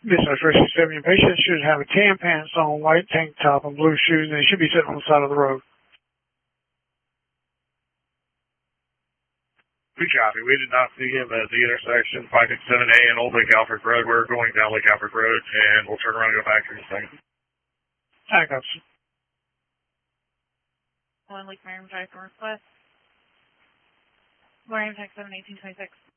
Dispatch Rescue 7, your patient should have a tan pants on, white tank top, and blue shoes, and he should be sitting on the side of the road. We copy. We did not see him at the intersection, 567A and Old Lake Alfred Road. We're going down Lake Alfred Road, and we'll turn around and go back in a second. I got you. One Lake Merriam Drive, Northwest. Merriam Tech 71826.